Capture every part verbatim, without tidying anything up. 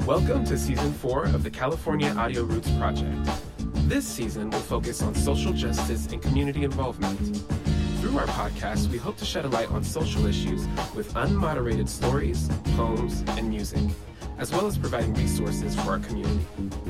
Welcome to Season four of the California Audio Roots Project. This season will focus on social justice and community involvement. Through our podcast, we hope to shed a light on social issues with unmoderated stories, poems, and music, as well as providing resources for our community.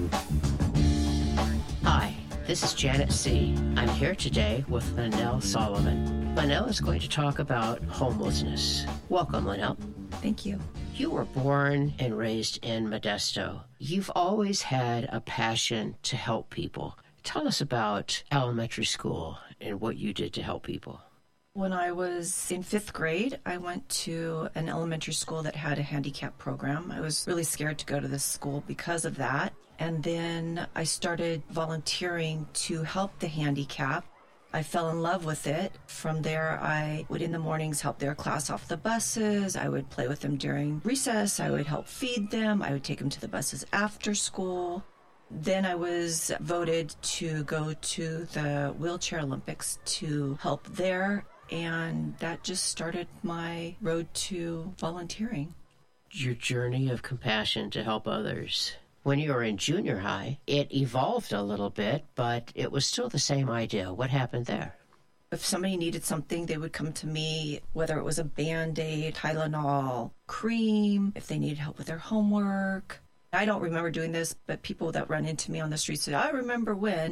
Hi, this is Janet C. I'm here today with Linnell Solomon. Linnell is going to talk about homelessness. Welcome, Linnell. Thank you. You were born and raised in Modesto. You've always had a passion to help people. Tell us about elementary school and what you did to help people. When I was in fifth grade, I went to an elementary school that had a handicap program. I was really scared to go to this school because of that. And then I started volunteering to help the handicapped. I fell in love with it. From there, I would in the mornings help their class off the buses. I would play with them during recess. I would help feed them. I would take them to the buses after school. Then I was voted to go to the Wheelchair Olympics to help there. And that just started my road to volunteering. Your journey of compassion to help others. When you were in junior high, it evolved a little bit, but it was still the same idea. What happened there? If somebody needed something, they would come to me, whether it was a Band-Aid, Tylenol, cream, if they needed help with their homework. I don't remember doing this, but people that run into me on the street said, I remember when.